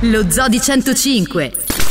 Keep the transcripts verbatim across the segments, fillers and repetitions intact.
Lo Zoo di centocinque.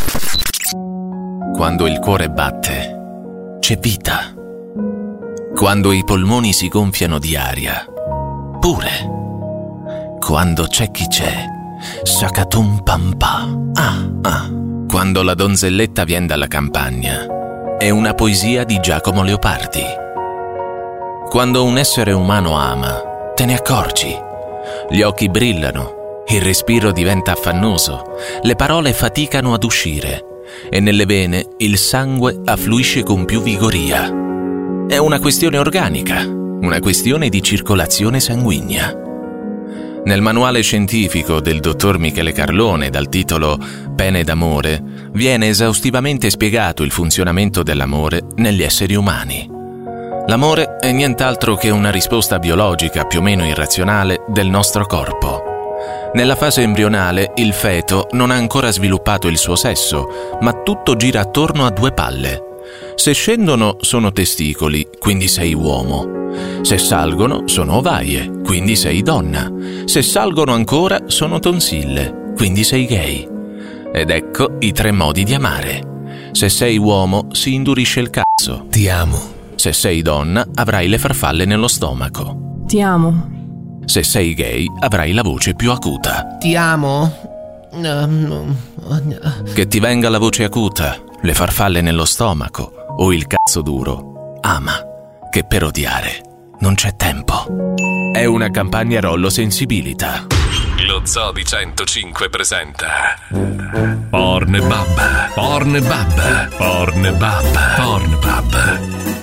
Quando il cuore batte, c'è vita. Quando i polmoni si gonfiano di aria, pure. Quando c'è chi c'è, sakatum pampa. Ah, ah. Quando la donzelletta vien dalla campagna, è una poesia di Giacomo Leopardi. Quando un essere umano ama, te ne accorgi. Gli occhi brillano, il respiro diventa affannoso, le parole faticano ad uscire e nelle vene il sangue affluisce con più vigoria. È una questione organica, una questione di circolazione sanguigna. Nel manuale scientifico del dottor Michele Carlone dal titolo Pene d'amore viene esaustivamente spiegato il funzionamento dell'amore negli esseri umani. L'amore è nient'altro che una risposta biologica più o meno irrazionale del nostro corpo. Nella fase embrionale il feto non ha ancora sviluppato il suo sesso, ma tutto gira attorno a due palle. Se scendono sono testicoli, quindi sei uomo. Se salgono sono ovaie, quindi sei donna. Se salgono ancora sono tonsille, quindi sei gay. Ed ecco i tre modi di amare. Se sei uomo si indurisce il cazzo. Ti amo. Se sei donna avrai le farfalle nello stomaco. Ti amo. Se sei gay avrai la voce più acuta. Ti amo. No, no, no. Che ti venga la voce acuta, le farfalle nello stomaco o il cazzo duro. Ama, che per odiare non c'è tempo. È una campagna Rollo Sensibilità. Lo Zoo di centocinque presenta Pornbub, Pornbub, Pornbub, Pornbub.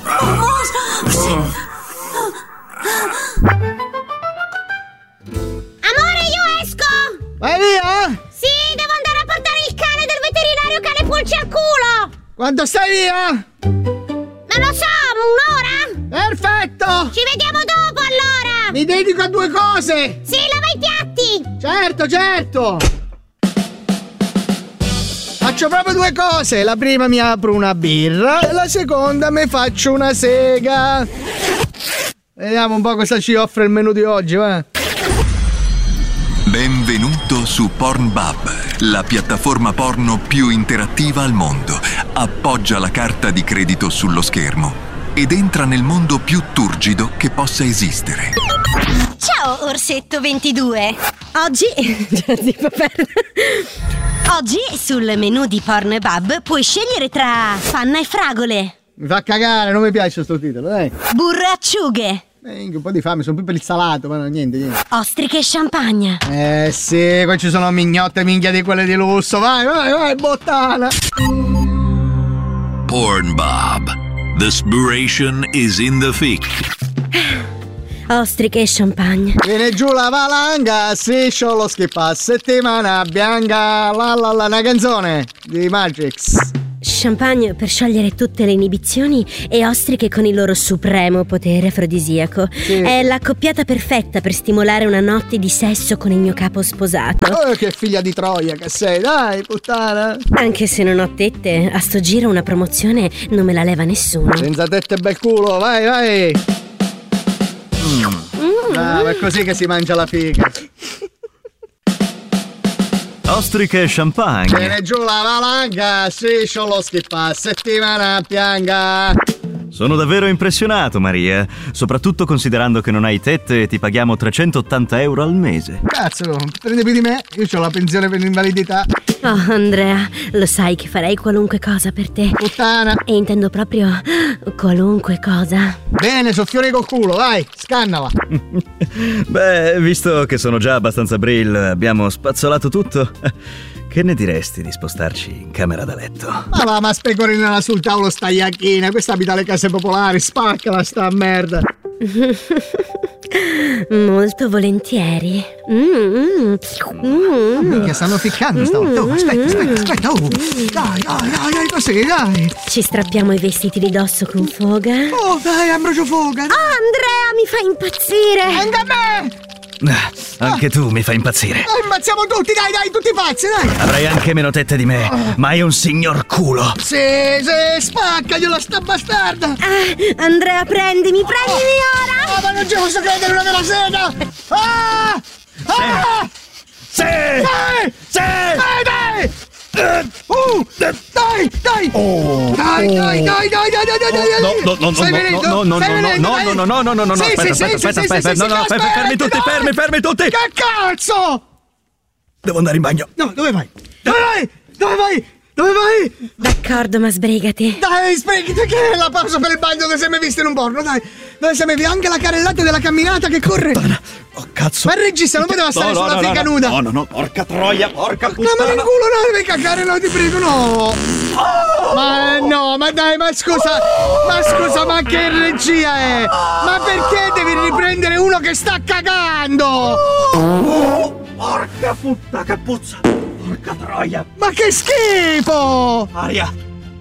Amore, io esco! Vai via? Sì, devo andare a portare il cane del veterinario cane pulci al culo! Quando stai via? Non lo so, un'ora? Perfetto! Ci vediamo dopo allora! Mi dedico a due cose! Sì, lava i piatti! Certo, certo! Faccio proprio due cose. La prima mi apro una birra e la seconda mi faccio una sega. Vediamo un po' cosa ci offre il menù di oggi, va? Benvenuto su Pornbub, la piattaforma porno più interattiva al mondo. Appoggia la carta di credito sullo schermo ed entra nel mondo più turgido che possa esistere. Ciao, Orsetto ventidue! Oggi... tipo per... Oggi sul menù di Pornbub puoi scegliere tra panna e fragole. Mi fa cagare, non mi piace sto titolo, dai. Burro e acciughe. Eh, un po' di fame, sono più per il salato, ma no, niente, niente. Ostriche e champagne. Eh sì, qua ci sono mignotte minchia di quelle di lusso. Vai, vai, vai, bottana. Pornbub. The spiration is in the thick. Ostriche e champagne. Viene giù la valanga, striscio lo schippa, settimana bianca, la la la, una canzone di Matrix. Champagne per sciogliere tutte le inibizioni e ostriche con il loro supremo potere afrodisiaco. Sì. È l'accoppiata perfetta per stimolare una notte di sesso con il mio capo sposato. Oh, che figlia di Troia che sei, dai, puttana. Anche se non ho tette, a sto giro una promozione non me la leva nessuno. Senza tette bel culo, vai, vai. Mm. Mm. Ah, è così che si mangia la figa. Ostriche e champagne. Viene giù la valanga, striscio lo schippa, settimana pianga. Sono davvero impressionato, Maria, soprattutto considerando che non hai tette e ti paghiamo trecentottanta euro al mese. Cazzo, prendi più di me, io ho la pensione per l'invalidità. Oh, Andrea, lo sai che farei qualunque cosa per te. Puttana. E intendo proprio qualunque cosa. Bene, soffioni col culo, vai, scannala. Beh, visto che sono già abbastanza brill, abbiamo spazzolato tutto. Che ne diresti di spostarci in camera da letto? Ma va, ma specorinala sul tavolo sta iacchina, questa abita le case popolari, spaccala sta merda. Molto volentieri. Mm, mm, mm. Che stanno ficcando stavolta. Oh, aspetta, aspetta, aspetta. Oh. Dai, dai, dai, dai, così, dai. Ci strappiamo i vestiti di dosso con foga. Oh, dai, ambrocio foga. Oh, Andrea, mi fai impazzire. Anche a me. Ah, anche ah. tu mi fai impazzire. Oh, impazziamo tutti, dai, dai, tutti pazzi, dai. Avrai anche meno tette di me, oh. ma hai un signor culo. Sì, sì, spaccagliela sta bastarda. Ah, Andrea, prendimi, prendimi oh. ora. Oh, ma non ci posso credere, una vera sega. Ah! Ah! Sì! Sì! Sì! Sì! Dai, Dai, dai! Oh, dai, oh. dai, dai, dai, dai, dai, dai, dai, dai! No, no, no, Stai no, venendo? no, no, Stai no, venendo, no, dai? no, no, no, no, no, no, Sì, aspetta, sì, aspetta, sì, aspetta, sì, aspetta, sì, no, sì, no, sì, fermi, fermi tutti, aspetta, fermi, fermi tutti! Che cazzo? Devo andare in bagno. No, dove vai? Dove vai? Dove vai? Dove vai? D'accordo, ma sbrigati. Dai, sbrigati, che è la pausa per il bagno che sei mai visto in un porno, dai. Dove sei mai visto? Anche la carrellata della camminata che corre. Oh, cazzo. Ma il regista non poteva stare no, no, sulla no, figa no, nuda. No, no, no, porca troia, porca puttana. No, ma in culo no, devi cagare, no, ti prego, no. Oh! Ma no, ma dai, ma scusa, ma scusa, ma che regia è? Ma perché devi riprendere uno che sta cagando? Oh, porca puttana, che puzza. Porca troia. Ma che schifo! Aria.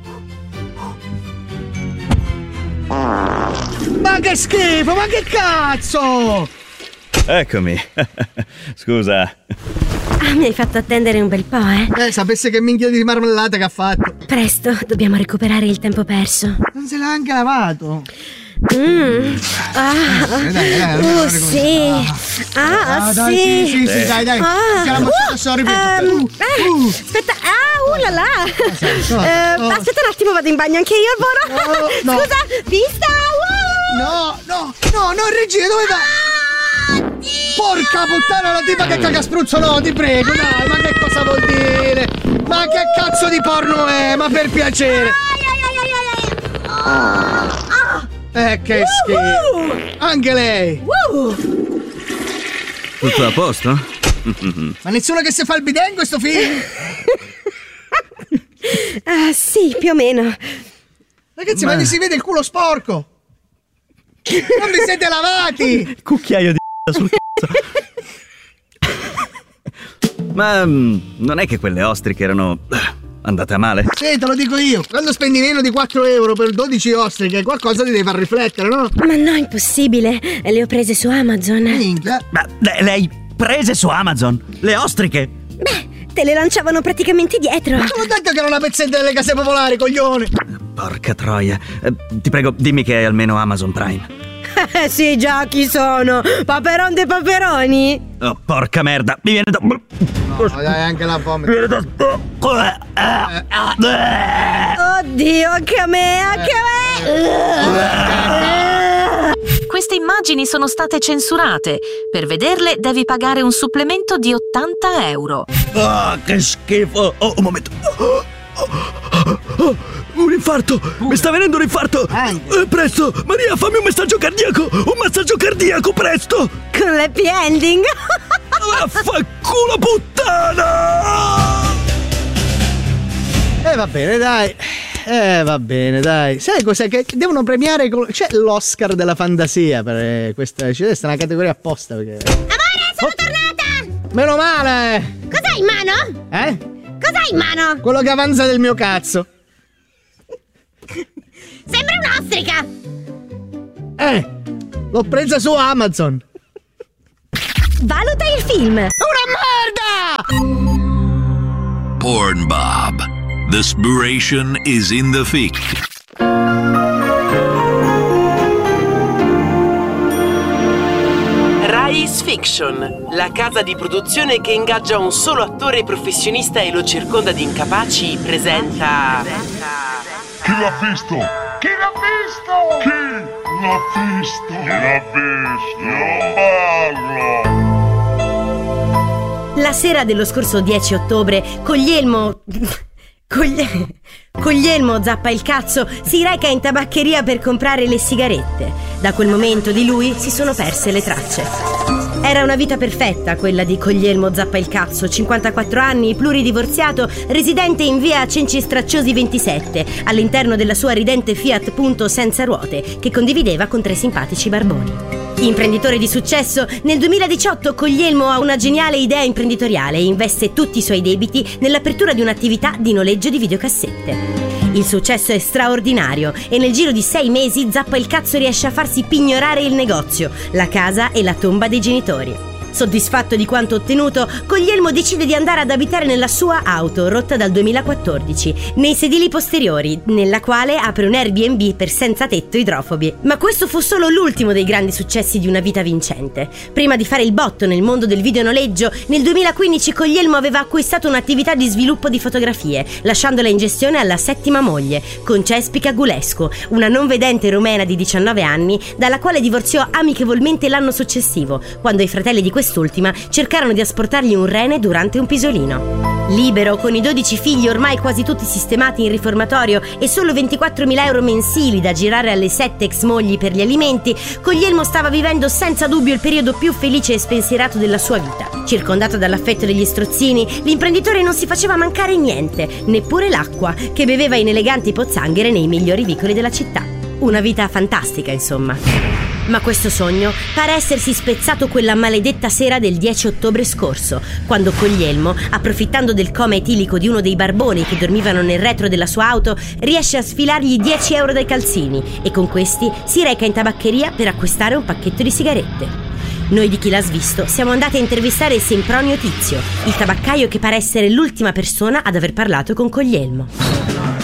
Ma che schifo, ma che cazzo! Eccomi. Scusa. Ah, mi hai fatto attendere un bel po', eh? Eh, sapesse che minchia di marmellata che ha fatto. Presto, dobbiamo recuperare il tempo perso. Non se l'ha anche lavato. Mmm. Ah. Dai, dai, dai, Oh, dai, sì. Ah, Ah, dai, sì. sì, sì, sì, dai, dai. Ah. Che la mozzata sto ripeto. Ehm, Uh, eh, uh. Aspetta, ah, uh là là. no, Eh, no. Aspetta un attimo, vado in bagno anche io, Alvoro. No, no. Scusa, vista. Uh. No, no, no, no, regia, dove va? Porca puttana, la tipa che caga spruzzo, no, ti prego, dai, ma che cosa vuol dire? Ma che cazzo di porno è? Ma per piacere. Eh, che schifo. Anche lei. Tutto a posto? Ma nessuno che si fa il bidet in questo film? Ah, sì, più o meno. Ragazzi, ma, ma vi si vede il culo sporco. Non vi siete lavati. Cucchiaio di sul cazzo. Ma um, non è che quelle ostriche erano andate a male? Sì, te lo dico io. Quando spendi meno di quattro euro per dodici ostriche, qualcosa ti deve far riflettere, no? Ma no, impossibile. Le ho prese su Amazon. Minchia. Ma le, le hai prese su Amazon? Le ostriche? Beh, te le lanciavano praticamente dietro. Te l'ho detto che era una pezzetta delle case popolari, coglione. Porca troia. Eh, ti prego, dimmi che è almeno Amazon Prime. Eh sì, già, chi sono? Paperon dei paperoni? Oh, porca merda, mi viene da... No, dai, anche la vomito. Mi viene da... Oddio, anche a me, anche a me. Queste immagini sono state censurate. Per vederle devi pagare un supplemento di ottanta euro. Ah, che schifo. Oh, un momento. Oh, oh, oh, un infarto. Mi sta venendo un infarto. Eh, presto, Maria, fammi un messaggio cardiaco. Un massaggio cardiaco, presto. Con l'happy ending. Vaffanculo puttana. Eh, va bene, dai. Eh, va bene, dai. Sai cos'è? Che devono premiare. Col... C'è l'Oscar della fantasia per questa. C'è una categoria apposta. Perché... Amore, sono oh. tornata. Meno male. Cos'hai in mano? Eh? Cos'hai in mano? Quello che avanza del mio cazzo. Sembra un'ostrica. Eh, l'ho presa su Amazon. Valuta il film. Una merda! Pornbob. The spiration is in the fic. Rais Fiction, la casa di produzione che ingaggia un solo attore professionista e lo circonda di incapaci, presenta... Chi l'ha visto? Chi l'ha visto? Chi l'ha visto? Chi l'ha visto? Io parlo! La sera dello scorso dieci ottobre, Guglielmo... Coglie... Guglielmo zappa il cazzo, si reca in tabaccheria per comprare le sigarette. Da quel momento di lui si sono perse le tracce. Era una vita perfetta quella di Guglielmo zappa il cazzo, cinquantaquattro anni, pluridivorziato, residente in via Cenci Stracciosi ventisette, all'interno della sua ridente Fiat Punto senza ruote, che condivideva con tre simpatici barboni. Imprenditore di successo, nel duemiladiciotto Guglielmo ha una geniale idea imprenditoriale e investe tutti i suoi debiti nell'apertura di un'attività di noleggio di videocassette. Il successo è straordinario e nel giro di sei mesi Zappa il cazzo riesce a farsi pignorare il negozio, la casa e la tomba dei genitori. Soddisfatto di quanto ottenuto, Guglielmo decide di andare ad abitare nella sua auto, rotta dal duemilaquattordici, nei sedili posteriori, nella quale apre un Airbnb per senza tetto idrofobi. Ma questo fu solo l'ultimo dei grandi successi di una vita vincente. Prima di fare il botto nel mondo del videonoleggio, nel duemilaquindici Guglielmo aveva acquistato un'attività di sviluppo di fotografie, lasciandola in gestione alla settima moglie, Concespica Gulescu, una non vedente rumena di diciannove anni, dalla quale divorziò amichevolmente l'anno successivo, quando i fratelli di quest'ultima cercarono di asportargli un rene durante un pisolino. Libero, con i dodici figli ormai quasi tutti sistemati in riformatorio e solo ventiquattromila euro mensili da girare alle sette ex mogli per gli alimenti, Guglielmo stava vivendo senza dubbio il periodo più felice e spensierato della sua vita. Circondato dall'affetto degli strozzini, l'imprenditore non si faceva mancare niente, neppure l'acqua, che beveva in eleganti pozzanghere nei migliori vicoli della città. Una vita fantastica, insomma. Ma questo sogno pare essersi spezzato quella maledetta sera del dieci ottobre scorso, quando Guglielmo, approfittando del coma etilico di uno dei barboni che dormivano nel retro della sua auto, riesce a sfilargli dieci euro dai calzini e con questi si reca in tabaccheria per acquistare un pacchetto di sigarette. Noi di Chi l'ha svisto siamo andati a intervistare Sempronio Tizio, il tabaccaio che pare essere l'ultima persona ad aver parlato con Guglielmo.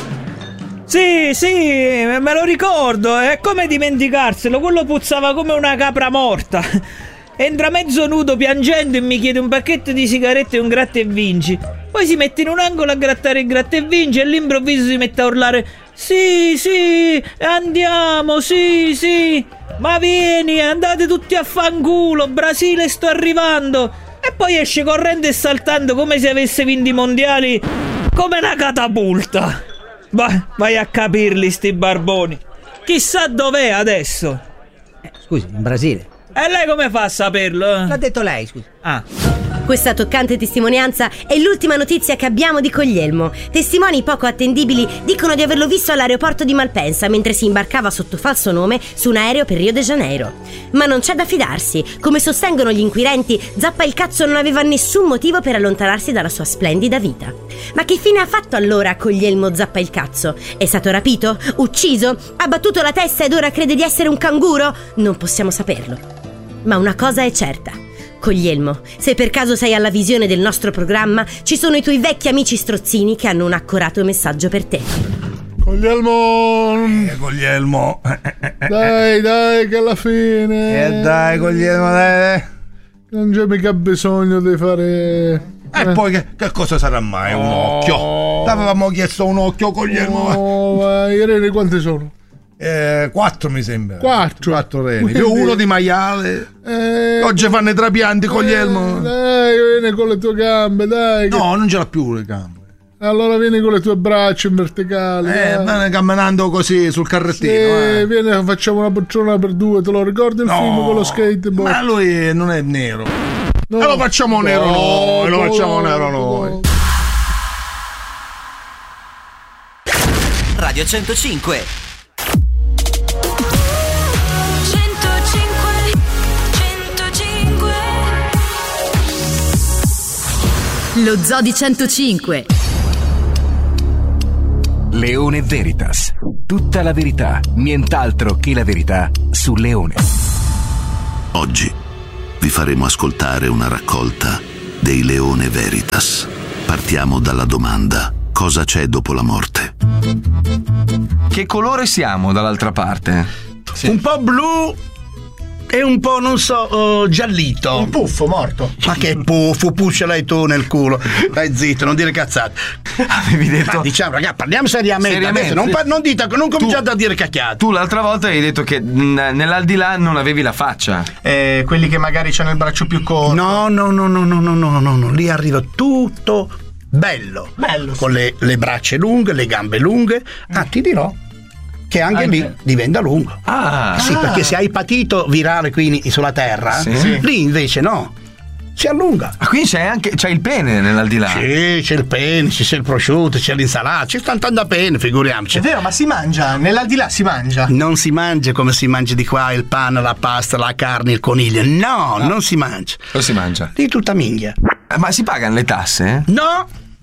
Sì, sì, me lo ricordo, è come dimenticarselo, quello puzzava come una capra morta. Entra mezzo nudo piangendo e mi chiede un pacchetto di sigarette e un gratta e vinci. Poi si mette in un angolo a grattare il gratta e vinci e all'improvviso si mette a urlare: sì, sì, andiamo, sì, sì, ma vieni, andate tutti a fanculo, Brasile, sto arrivando. E poi esce correndo e saltando come se avesse vinto i mondiali, come una catapulta. Vai, vai a capirli sti barboni. Chissà dov'è adesso. Eh, scusi, in Brasile. E lei come fa a saperlo? L'ha detto lei, scusi. Ah. Questa toccante testimonianza è l'ultima notizia che abbiamo di Guglielmo. Testimoni poco attendibili dicono di averlo visto all'aeroporto di Malpensa mentre si imbarcava sotto falso nome su un aereo per Rio de Janeiro. Ma non c'è da fidarsi. Come sostengono gli inquirenti, Zappa il Cazzo non aveva nessun motivo per allontanarsi dalla sua splendida vita. Ma che fine ha fatto allora Guglielmo Zappa il Cazzo? È stato rapito? Ucciso? Ha battuto la testa ed ora crede di essere un canguro? Non possiamo saperlo. Ma una cosa è certa. Guglielmo, se per caso sei alla visione del nostro programma, ci sono i tuoi vecchi amici strozzini che hanno un accorato messaggio per te. Guglielmo, eh, Guglielmo, dai, dai, che alla fine. Eh, dai, Guglielmo, dai. Non c'è mica bisogno di fare. E eh, poi che, che cosa sarà mai un oh. occhio? T'avevamo chiesto un occhio, Guglielmo. Oh, ma i reni quanti sono? Eh, quattro mi sembra. Quattro? Quattro reni. Più uno di maiale. Eh, Oggi fanno i trapianti, Guglielmo. Eh, dai, vieni con le tue gambe, dai. No, che... non ce l'ha più le gambe. Allora vieni con le tue braccia in verticale. Eh, bene, camminando così sul carrettino. Sì, eh. Vieni, facciamo una poltrona per due. Te lo ricordi il no, film con lo skateboard? Ma lui non è nero. No. E lo facciamo nero no, noi. Lo facciamo no, nero noi. Radio centocinque. Lo Zoo di centocinque. Leone Veritas. Tutta la verità, nient'altro che la verità su Leone. Oggi vi faremo ascoltare una raccolta dei Leone Veritas. Partiamo dalla domanda: cosa c'è dopo la morte? Che colore siamo dall'altra parte? Sì. Un po' blu e un po', non so, uh, giallito. Un puffo morto. Ma che puffo, puscialai tu nel culo. Dai zitto, non dire cazzate. Avevi detto. Ma diciamo, ragazzi, parliamo seriamente. seriamente. Adesso non, par- non dite, non cominciate tu, a dire cacchiate. Tu l'altra volta hai detto che n- nell'aldilà non avevi la faccia. Eh, quelli che magari c'hanno il braccio più corto. No, no, no, no, no, no, no, no, no. Lì arriva tutto bello. Bello. Con le, le braccia lunghe, le gambe lunghe. Ah, ti dirò che anche, anche lì diventa lungo. Ah, sì, ah. perché se hai patito virale qui sulla terra, sì. Sì. Lì invece no, si allunga. Ah, quindi c'è anche c'è il pene nell'aldilà? Sì, c'è il pene, c'è il prosciutto, c'è l'insalata, c'è tanto da pene, figuriamoci. È vero, ma si mangia, nell'aldilà si mangia. Non si mangia come si mangia di qua il pane, la pasta, la carne, il coniglio. No, no. non si mangia. Cosa si mangia? Lì tutta minchia. Ma si pagano le tasse? No.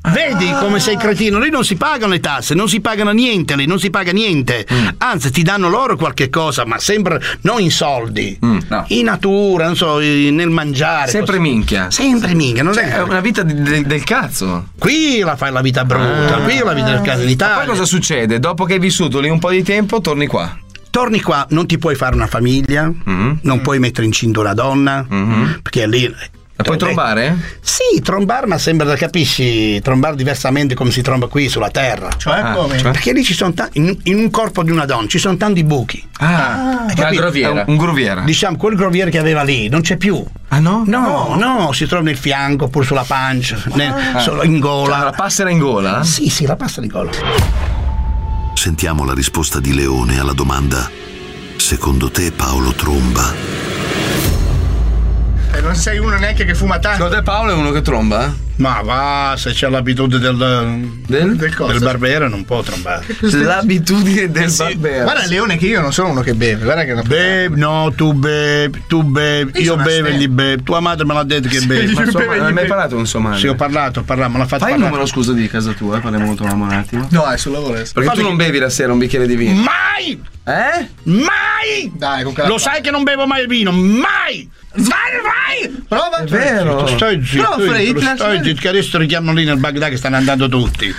Vedi come sei cretino? Lì non si pagano le tasse, non si pagano niente, lì non si paga niente. Mm. Anzi, ti danno loro qualche cosa, ma sempre non in soldi, mm, no. in natura, non so, nel mangiare. Sempre così. Minchia. Sempre minchia. Non cioè, è... è una vita di, de, del cazzo. Qui la fai la vita brutta, ah. qui la vita del cazzo in Italia. Ma poi cosa succede? Dopo che hai vissuto lì un po' di tempo, torni qua. Torni qua, non ti puoi fare una famiglia, mm-hmm. non puoi mettere incinta una donna, mm-hmm. perché lì... E puoi trombare? Sì, trombare, ma sembra, capisci, trombare diversamente come si tromba qui sulla terra. Cioè ah, come? Cioè? Perché lì ci sono tanti, in, in un corpo di una donna ci sono tanti buchi. Ah, ah una groviera. Un groviera. Diciamo, quel groviere che aveva lì non c'è più. Ah no? No, no, no si trova nel fianco, oppure sulla pancia, ah. nel, solo in gola. Cioè, la passera in gola? Sì, sì, la passera in gola. Sentiamo la risposta di Leone alla domanda: secondo te Paolo tromba? E non sei uno neanche che fuma tanto. Secondo te Paolo è uno che tromba? Ma va, se c'è l'abitudine del, del? del, del barbero non può trombare. L'abitudine del sì. barbero. Guarda Leone che io non sono uno che beve. Guarda che bevi, no, tu bevi, tu bevi, io, io bevo e gli bevi. Tua madre me l'ha detto che bevi. Ma insomma, non hai mai parlato con sua madre? Sì, ho parlato, ho parlato, me l'ha fatto Fai parlare. il numero, scusa, di casa tua, parliamo con tua mamma un attimo. No, è sul lavoro adesso. Perché Fatti tu non bevi la sera un bicchiere di vino? Mai! Eh? Mai! Dai, con Lo sai che non bevo mai il vino, mai! Vai, vai! Prova! È vero! Stai zitto, stai zitto, che adesso richiamano lì nel Baghdad che stanno andando tutti.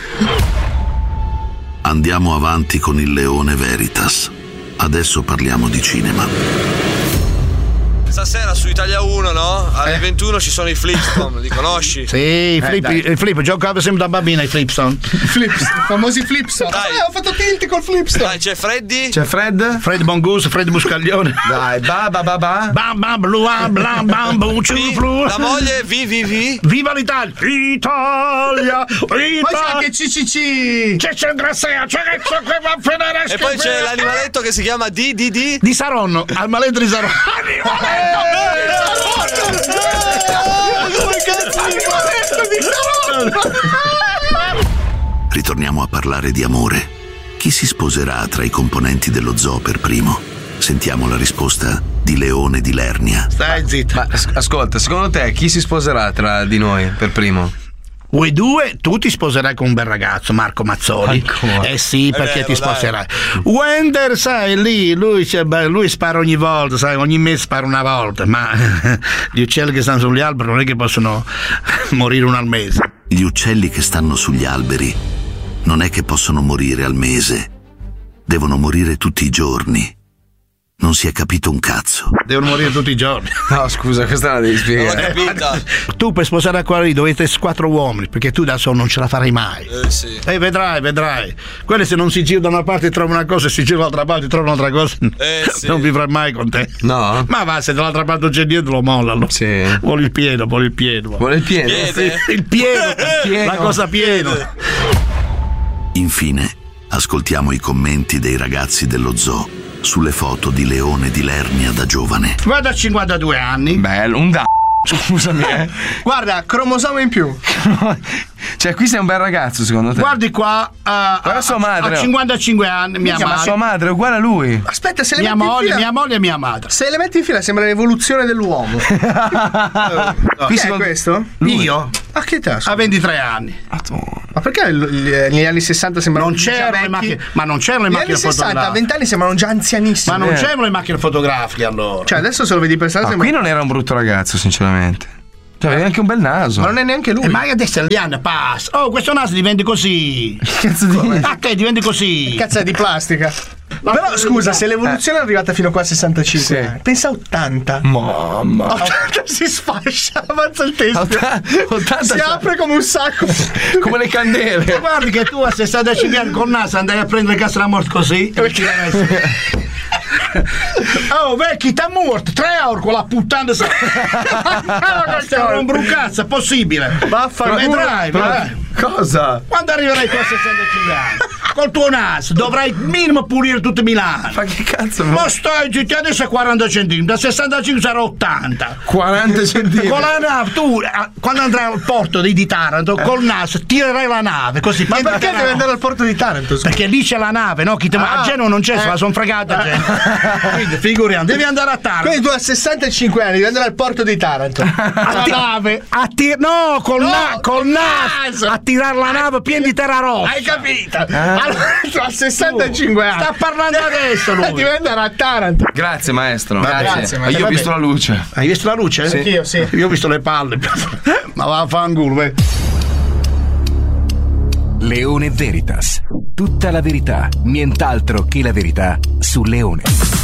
Andiamo avanti con il Leone Veritas. Adesso parliamo di cinema. Stasera su Italia uno, no? Alle eh. ventuno ci sono i Flipstone, li conosci? Sì, i flip, eh, i flip, giocavo sempre da bambina i Flipstone. Flipstone, i famosi Flipstone. Dai, eh, ho fatto tilt col Flipstone. Dai, c'è Freddy? C'è Fred? Fred Mongoose, Fred Buscaglione. Dai, ba ba ba ba. Bam bam blu blam bam bum flu. La moglie, vi vi vi. Viva l'Italia! Italia! Italia! Poi c'è anche C C C. C'è Centrasea, c'è che va a finire. E poi c'è l'animaletto che si chiama D D D. Di Saronno, al maletto di Saronno. Ritorniamo a parlare di amore. Chi si sposerà tra i componenti dello zoo per primo? Sentiamo la risposta di Leone di Lernia. Stai zitto. Ma ascolta, secondo te chi si sposerà tra di noi per primo? Voi due, tu ti sposerai con un bel ragazzo, Marco Mazzoli. Ancora. Eh sì, perché vero, ti sposerai. Dai. Wender, sai, lì, lui, lui spara ogni volta, sai, ogni mese spara una volta, ma gli uccelli che stanno sugli alberi non è che possono morire uno al mese. Gli uccelli che stanno sugli alberi non è che possono morire al mese, devono morire tutti i giorni. Non si è capito un cazzo. Devono morire tutti i giorni. No, scusa, questa la devi spiegare. Non l'ho capita. Tu per sposare qua lì dovete essere quattro uomini, perché tu da solo non ce la farai mai. Eh sì. E eh, vedrai, vedrai. Quelli se non si girano da una parte trovano una cosa e si girano dall'altra parte trovano un'altra cosa. Eh sì. Non vivrai mai con te. No. Ma va, se dall'altra parte c'è dietro lo mollano. Sì. Vuole il pieno, vuole il pieno. Vuole il pieno. Piede. Il pieno, il pieno. La cosa pieno. Infine, ascoltiamo i commenti dei ragazzi dello zoo sulle foto di Leone di Lernia da giovane. Guarda, cinquantadue anni. Bello, un da. Scusami, eh. Guarda, cromosoma in più. Cioè, qui sei un bel ragazzo, secondo te? Guardi qua, uh, guarda sua madre. Ha cinquantacinque anni, mia madre. Ma sua madre è uguale a lui. Aspetta, se le mia metti moglie, in fila, mia moglie e mia madre. Se le metti in fila sembra l'evoluzione dell'uomo. no. Chi è questo? Lui. Io? A che età? Ha ventitré anni. Ma perché negli anni sessanta sembrano non c'erano le macchine, ma non c'erano le macchine fotografiche. Negli anni sessanta, a venti anni sembrano già anzianissimi. Ma non c'erano le macchine fotografiche allora. Cioè, adesso se lo vedi per strada. Ma sembra... qui non era un brutto ragazzo, sinceramente. Cioè, aveva anche un bel naso. Ma non è neanche lui. E ma adesso gli anni passa. Oh, questo naso diventa così. Che cazzo di. Ah, che diventa così. Cazzo è di plastica. Ma però scusa, se l'evoluzione eh. è arrivata fino qua a sessantacinque, sì. pensa a ottanta. Mamma. ottanta si sfascia, avanza il testo. ottanta si apre come un sacco. Come le candele. Ma guardi che tu a sessantacinque anni con naso andai a prendere il cazzo della morte così. Oh vecchi, t'ha morto tre euro con la puttana. Non brucazza, è possibile. Vaffanculo. Vedrai, vedrai. Cosa? Quando arriverai tu a sessantacinque anni? col tuo naso dovrai minimo pulire tutto Milano. Ma che cazzo? Ma stai zitti, adesso è quaranta centimetri, da sessantacinque sarà ottanta. quaranta centimetri. Con la nave, tu eh, quando andrai al porto di, di Taranto, col naso tirerai la nave così. Ma perché devi andare al porto di Taranto? Scusa? Perché lì c'è la nave, no? Chi te, Ah, a Genova non c'è, eh. se la son fregata. Quindi figuriamo, devi andare a Taranto. Quindi tu a sessantacinque anni devi andare al porto di Taranto. A ti- nave. A tir- no, col, No, na- col col naso naso. a tirare la nave piena di terra rossa. Hai capito? Allora tu a sessantacinque anni. Sta parlando adesso lui. Devi andare a Taranto. Grazie maestro. Grazie, Ma io ho visto la luce. Hai visto la luce? Sì. Anch'io, sì. Io ho visto le palle. Ma va a fanculo, eh. Leone Veritas. Tutta la verità, nient'altro che la verità su Leone.